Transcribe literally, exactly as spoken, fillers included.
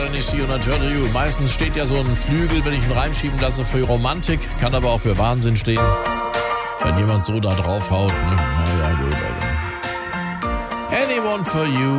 Let Me See You and I Turn to You. Meistens steht ja so ein Flügel, wenn ich ihn reinschieben lasse, für Romantik, kann aber auch für Wahnsinn stehen. Wenn jemand so da draufhaut, ne? Naja, gut, Alter. Anyone for You.